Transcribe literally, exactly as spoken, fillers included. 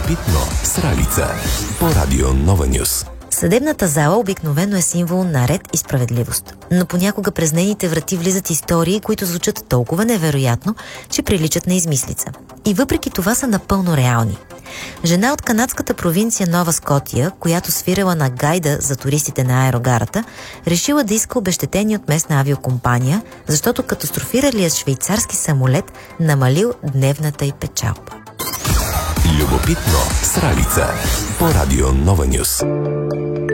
Любопитно с Ралица по Радио Нова Нюс. Съдебната зала обикновено е символ на ред и справедливост, но понякога през нейните врати влизат истории, които звучат толкова невероятно, че приличат на измислица. И въпреки това са напълно реални. Жена от канадската провинция Нова Скотия, която свирала на гайда за туристите на аерогарата, решила да иска обезщетение от местна авиокомпания, защото катастрофиралият швейцарски самолет намалил дневната й печалба. Любопитно с Ралица по Радио Нова Нюс.